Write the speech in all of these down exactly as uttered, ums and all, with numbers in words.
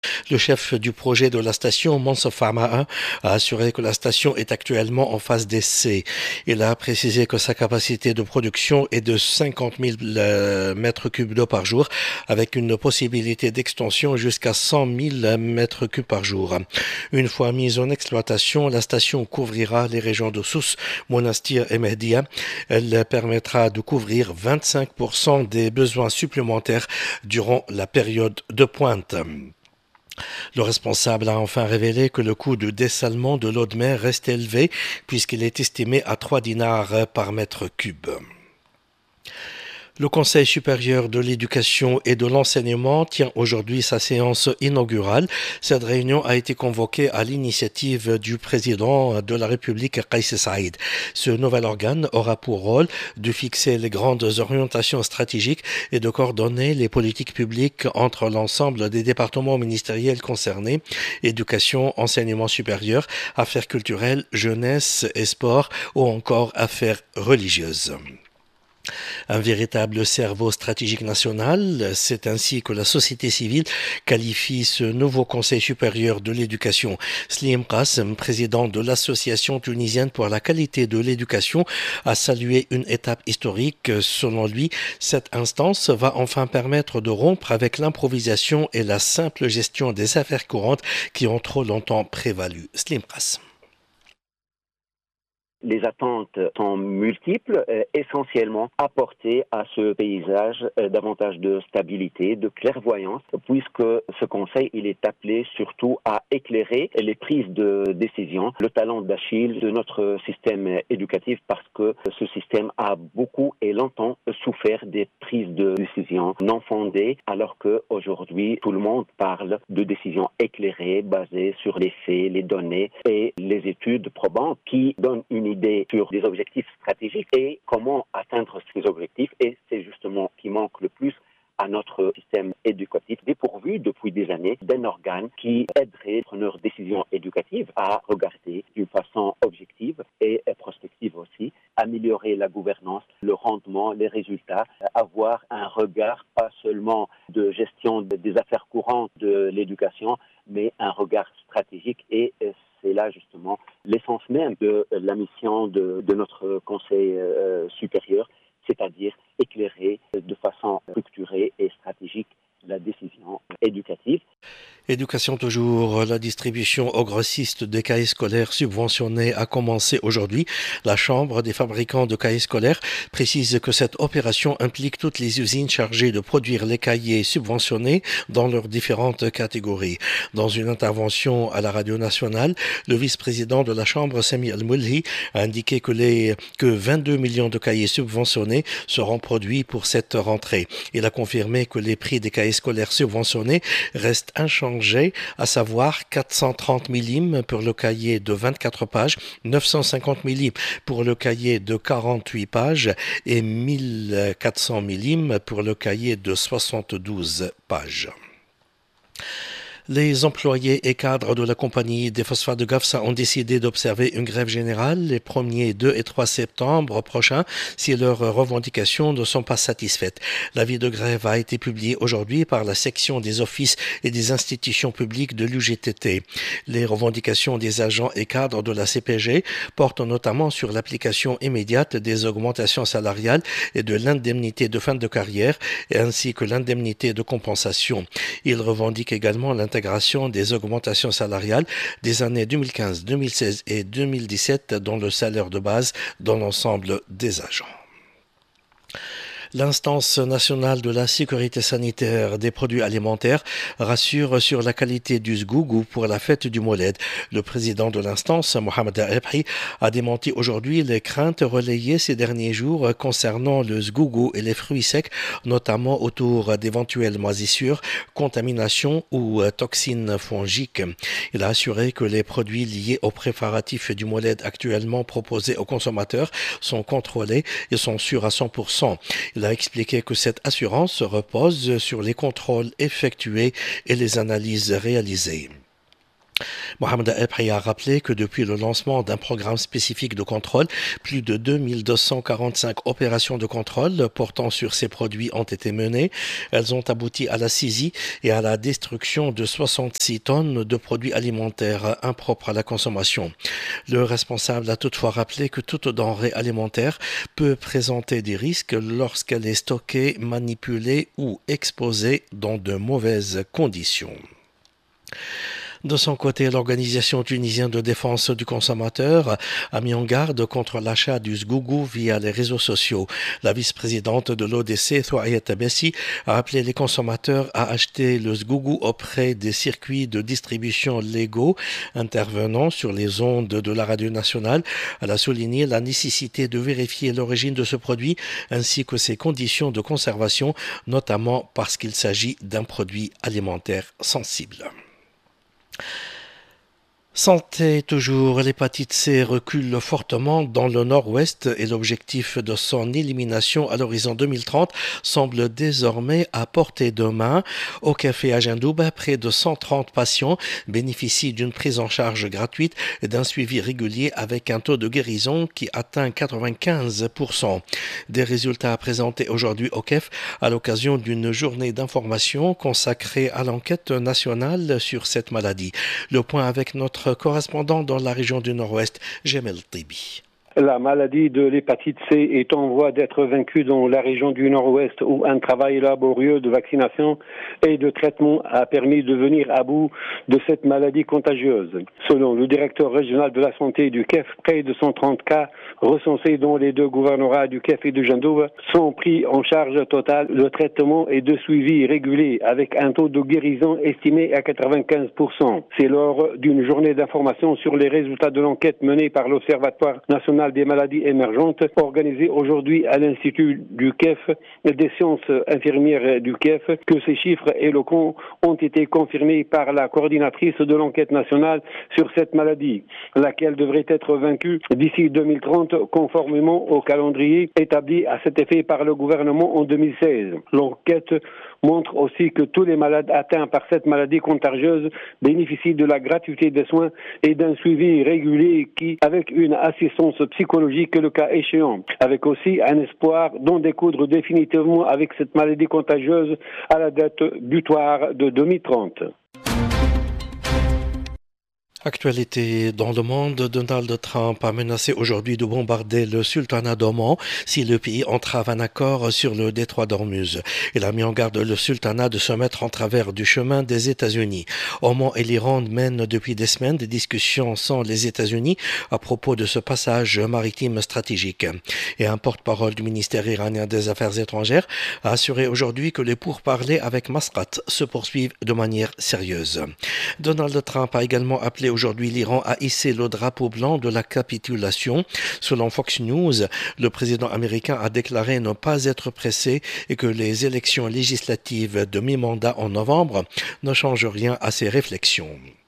Le chef du projet de la station, Mansour Farmaa, a assuré que la station est actuellement en phase d'essai. Il a précisé que sa capacité de production est de cinquante mille euh, mètres cubes d'eau par jour, avec une possibilité d'extension jusqu'à cent mille mètres cubes par jour. Une fois mise en exploitation, la station couvrira les régions de Sousse, Monastir et Mehdia. Elle permettra de couvrir vingt-cinq pour cent des besoins supplémentaires durant la période de pointe. Le responsable a enfin révélé que le coût de dessalement de l'eau de mer reste élevé puisqu'il est estimé à trois dinars par mètre cube. Le Conseil supérieur de l'éducation et de l'enseignement tient aujourd'hui sa séance inaugurale. Cette réunion a été convoquée à l'initiative du président de la République, Kais Saïd. Ce nouvel organe aura pour rôle de fixer les grandes orientations stratégiques et de coordonner les politiques publiques entre l'ensemble des départements ministériels concernés, éducation, enseignement supérieur, affaires culturelles, jeunesse et sport ou encore affaires religieuses. Un véritable cerveau stratégique national, c'est ainsi que la société civile qualifie ce nouveau Conseil supérieur de l'éducation. Slim Qassem, président de l'Association tunisienne pour la qualité de l'éducation, a salué une étape historique. Selon lui, cette instance va enfin permettre de rompre avec l'improvisation et la simple gestion des affaires courantes qui ont trop longtemps prévalu. Slim Qassem. Les attentes sont multiples, euh, essentiellement apporter à ce paysage euh, davantage de stabilité, de clairvoyance, puisque ce conseil il est appelé surtout à éclairer les prises de décision, le talent d'Achille de notre système éducatif, parce que ce système a beaucoup et longtemps souffert des prises de décision non fondées, alors qu'aujourd'hui tout le monde parle de décisions éclairées, basées sur les faits, les données et les études probantes qui donnent une idée sur des objectifs stratégiques et comment atteindre ces objectifs. Et c'est justement ce qui manque le plus à notre système éducatif, dépourvu depuis des années d'un organe qui aiderait les preneurs de décisions éducatives à regarder d'une façon objective et prospective aussi, améliorer la gouvernance, le rendement, les résultats, avoir un regard pas seulement de gestion des affaires courantes de l'éducation, mais un regard stratégique. Et c'est là justement l'essence même de la mission de, de notre Conseil euh, supérieur, c'est-à-dire éclairer de façon structurée et stratégique la décision éducative. Éducation toujours, la distribution aux grossistes des cahiers scolaires subventionnés a commencé aujourd'hui. La Chambre des fabricants de cahiers scolaires précise que cette opération implique toutes les usines chargées de produire les cahiers subventionnés dans leurs différentes catégories. Dans une intervention à la radio nationale, le vice-président de la Chambre, Sami Al-Mulhi, a indiqué que, les, que vingt-deux millions de cahiers subventionnés seront produits pour cette rentrée. Il a confirmé que les prix des cahiers scolaires subventionnés restent inchangés, à savoir quatre cent trente millim pour le cahier de vingt-quatre pages, neuf cent cinquante millim pour le cahier de quarante-huit pages et mille quatre cents millim pour le cahier de soixante-douze pages. Les employés et cadres de la compagnie des phosphates de Gafsa ont décidé d'observer une grève générale les premiers deux et trois septembre prochains si leurs revendications ne sont pas satisfaites. L'avis de grève a été publié aujourd'hui par la section des offices et des institutions publiques de l'U G T T. Les revendications des agents et cadres de la C P G portent notamment sur l'application immédiate des augmentations salariales et de l'indemnité de fin de carrière ainsi que l'indemnité de compensation. Ils revendiquent également l'intégration des augmentations salariales des années deux mille quinze, deux mille seize et deux mille dix-sept dans le salaire de base dans l'ensemble des agents. L'instance nationale de la sécurité sanitaire des produits alimentaires rassure sur la qualité du sgougou pour la fête du Mouled. Le président de l'instance, Mohamed Abhi, a démenti aujourd'hui les craintes relayées ces derniers jours concernant le sgougou et les fruits secs, notamment autour d'éventuelles moisissures, contaminations ou toxines fongiques. Il a assuré que les produits liés aux préparatifs du Mouled actuellement proposés aux consommateurs sont contrôlés et sont sûrs à cent pour cent. Il a expliqué que cette assurance repose sur les contrôles effectués et les analyses réalisées. Mohamed El-Bri a rappelé que depuis le lancement d'un programme spécifique de contrôle, plus de deux mille deux cent quarante-cinq opérations de contrôle portant sur ces produits ont été menées. Elles ont abouti à la saisie et à la destruction de soixante-six tonnes de produits alimentaires impropres à la consommation. Le responsable a toutefois rappelé que toute denrée alimentaire peut présenter des risques lorsqu'elle est stockée, manipulée ou exposée dans de mauvaises conditions. De son côté, l'Organisation tunisienne de défense du consommateur a mis en garde contre l'achat du sgougou via les réseaux sociaux. La vice-présidente de l'O D C, Thouayet Abessi, a appelé les consommateurs à acheter le sgougou auprès des circuits de distribution légaux intervenant sur les ondes de la radio nationale. Elle a souligné la nécessité de vérifier l'origine de ce produit ainsi que ses conditions de conservation, notamment parce qu'il s'agit d'un produit alimentaire sensible. Santé toujours, l'hépatite C recule fortement dans le nord-ouest et l'objectif de son élimination à l'horizon deux mille trente semble désormais à portée de main. Au café Agendouba, près de cent trente patients bénéficient d'une prise en charge gratuite et d'un suivi régulier avec un taux de guérison qui atteint quatre-vingt-quinze pour cent. Des résultats présentés aujourd'hui au C E F à l'occasion d'une journée d'information consacrée à l'enquête nationale sur cette maladie. Le point avec notre correspondant dans la région du Nord-Ouest, Jamel Tibi. La maladie de l'hépatite C est en voie d'être vaincue dans la région du Nord-Ouest où un travail laborieux de vaccination et de traitement a permis de venir à bout de cette maladie contagieuse. Selon le directeur régional de la santé du C E F, près de cent trente cas recensés dans les deux gouvernorats du C E F et du Jendouba sont pris en charge totale de traitement et de suivi régulier avec un taux de guérison estimé à quatre-vingt-quinze pour cent. C'est lors d'une journée d'information sur les résultats de l'enquête menée par l'Observatoire national des maladies émergentes organisée aujourd'hui à l'Institut du C E F et des sciences infirmières du C E F que ces chiffres éloquents ont été confirmés par la coordinatrice de l'enquête nationale sur cette maladie, laquelle devrait être vaincue d'ici deux mille trente conformément au calendrier établi à cet effet par le gouvernement en deux mille seize. L'enquête montre aussi que tous les malades atteints par cette maladie contagieuse bénéficient de la gratuité des soins et d'un suivi régulier qui, avec une assistance psychologique le cas échéant, avec aussi un espoir d'en découdre définitivement avec cette maladie contagieuse à la date butoir de deux mille trente. Actualité dans le monde, Donald Trump a menacé aujourd'hui de bombarder le sultanat d'Oman si le pays entrave un accord sur le détroit d'Ormuz. Il a mis en garde le sultanat de se mettre en travers du chemin des États-Unis. Oman et l'Iran mènent depuis des semaines des discussions sans les États-Unis à propos de ce passage maritime stratégique. Et un porte-parole du ministère iranien des Affaires étrangères a assuré aujourd'hui que les pourparlers avec Masqat se poursuivent de manière sérieuse. Donald Trump a également appelé aujourd'hui l'Iran a hissé le drapeau blanc de la capitulation. Selon Fox News, le président américain a déclaré ne pas être pressé et que les élections législatives de mi-mandat en novembre ne changent rien à ses réflexions.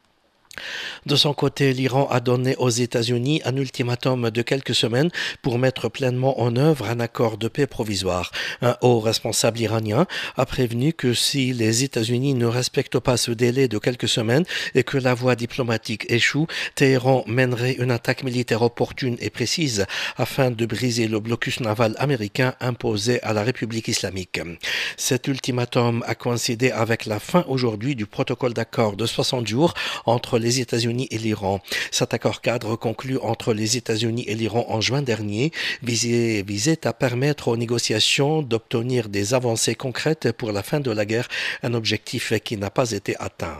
De son côté, l'Iran a donné aux États-Unis un ultimatum de quelques semaines pour mettre pleinement en œuvre un accord de paix provisoire. Un haut responsable iranien a prévenu que si les États-Unis ne respectent pas ce délai de quelques semaines et que la voie diplomatique échoue, Téhéran mènerait une attaque militaire opportune et précise afin de briser le blocus naval américain imposé à la République islamique. Cet ultimatum a coïncidé avec la fin aujourd'hui du protocole d'accord de soixante jours entre les États-Unis et l'Iran. Cet accord cadre conclu entre les États-Unis et l'Iran en juin dernier visait, visait à permettre aux négociations d'obtenir des avancées concrètes pour la fin de la guerre, un objectif qui n'a pas été atteint.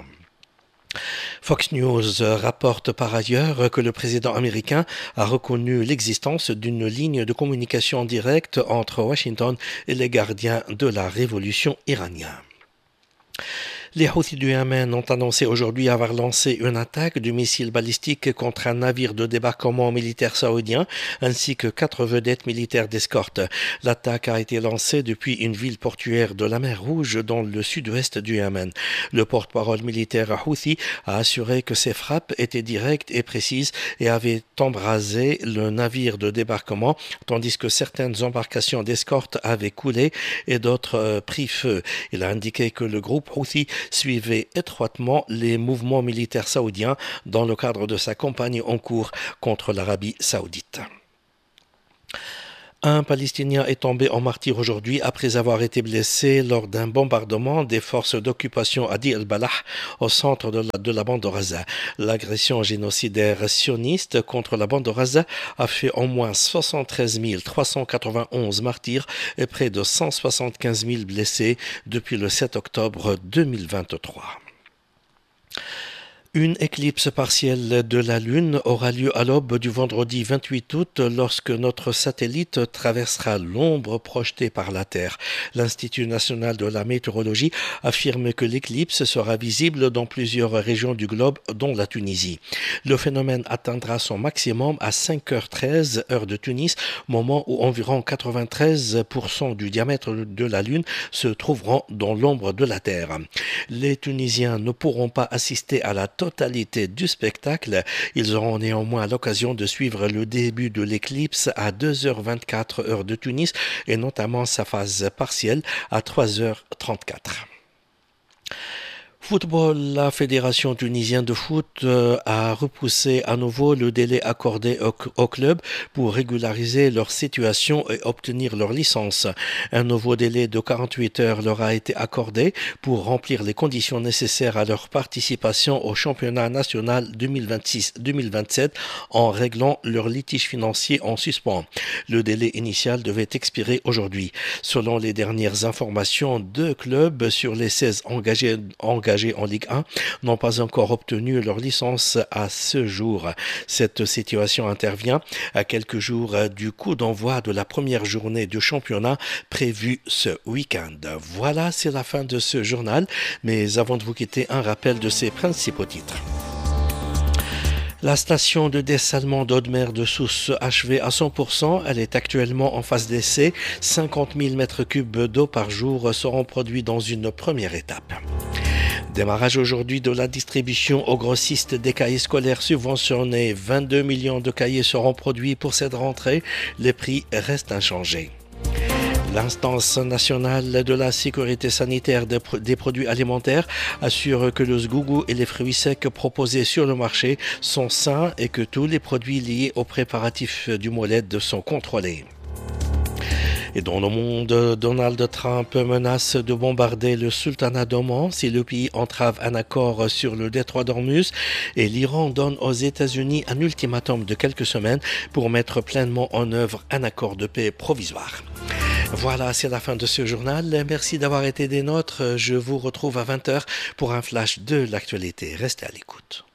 Fox News rapporte par ailleurs que le président américain a reconnu l'existence d'une ligne de communication directe entre Washington et les gardiens de la révolution iranienne. Les Houthis du Yémen ont annoncé aujourd'hui avoir lancé une attaque de missiles balistiques contre un navire de débarquement militaire saoudien ainsi que quatre vedettes militaires d'escorte. L'attaque a été lancée depuis une ville portuaire de la mer Rouge dans le sud-ouest du Yémen. Le porte-parole militaire Houthi a assuré que ces frappes étaient directes et précises et avaient embrasé le navire de débarquement tandis que certaines embarcations d'escorte avaient coulé et d'autres euh, pris feu. Il a indiqué que le groupe Houthi suivait étroitement les mouvements militaires saoudiens dans le cadre de sa campagne en cours contre l'Arabie saoudite. Un Palestinien est tombé en martyr aujourd'hui après avoir été blessé lors d'un bombardement des forces d'occupation à Dir el-Balah au centre de la, de la bande de Gaza. L'agression génocidaire sioniste contre la bande de Gaza a fait au moins soixante-treize mille trois cent quatre-vingt-onze martyrs et près de cent soixante-quinze mille blessés depuis le sept octobre deux mille vingt-trois. Une éclipse partielle de la Lune aura lieu à l'aube du vendredi vingt-huit août lorsque notre satellite traversera l'ombre projetée par la Terre. L'Institut national de la météorologie affirme que l'éclipse sera visible dans plusieurs régions du globe, dont la Tunisie. Le phénomène atteindra son maximum à cinq heures treize, heure de Tunis, moment où environ quatre-vingt-treize pour cent du diamètre de la Lune se trouveront dans l'ombre de la Terre. Les Tunisiens ne pourront pas assister à la totalité du spectacle. Ils auront néanmoins l'occasion de suivre le début de l'éclipse à deux heures vingt-quatre heure de Tunis et notamment sa phase partielle à trois heures trente-quatre. Football, la Fédération tunisienne de foot euh, a repoussé à nouveau le délai accordé au, au club pour régulariser leur situation et obtenir leur licence. Un nouveau délai de quarante-huit heures leur a été accordé pour remplir les conditions nécessaires à leur participation au championnat national deux mille vingt-six deux mille vingt-sept en réglant leur litige financier en suspens. Le délai initial devait expirer aujourd'hui. Selon les dernières informations, deux clubs sur les seize engagés, engagés en Ligue un n'ont pas encore obtenu leur licence à ce jour. Cette situation intervient à quelques jours du coup d'envoi de la première journée du championnat prévue ce week-end. Voilà, c'est la fin de ce journal, mais avant de vous quitter, un rappel de ses principaux titres. La station de dessalement d'Audemer de Sousse achevée à cent pour cent, elle est actuellement en phase d'essai. cinquante mille mètres cubes d'eau par jour seront produits dans une première étape. Démarrage aujourd'hui de la distribution aux grossistes des cahiers scolaires subventionnés. vingt-deux millions de cahiers seront produits pour cette rentrée. Les prix restent inchangés. L'instance nationale de la sécurité sanitaire des produits alimentaires assure que le sgougou et les fruits secs proposés sur le marché sont sains et que tous les produits liés aux préparatifs du Mooled sont contrôlés. Et dans le monde, Donald Trump menace de bombarder le sultanat d'Oman si le pays entrave un accord sur le détroit d'Ormuz, et l'Iran donne aux États-Unis un ultimatum de quelques semaines pour mettre pleinement en œuvre un accord de paix provisoire. Voilà, c'est la fin de ce journal. Merci d'avoir été des nôtres. Je vous retrouve à vingt heures pour un flash de l'actualité. Restez à l'écoute.